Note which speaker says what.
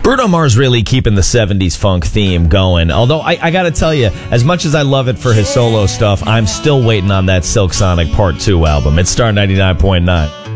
Speaker 1: Bruno Mars really keeping the 70s funk theme going. Although I got to tell you, as much as I love it for his solo stuff, I'm still waiting on that Silk Sonic Part 2 album. It's Star 99.9.